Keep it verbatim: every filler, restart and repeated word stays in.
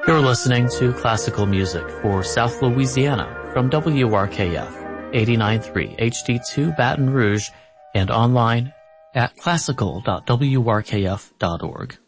You're listening to classical music for South Louisiana from W R K F eighty-nine point three H D two Baton Rouge and online at classical dot w r k f dot org.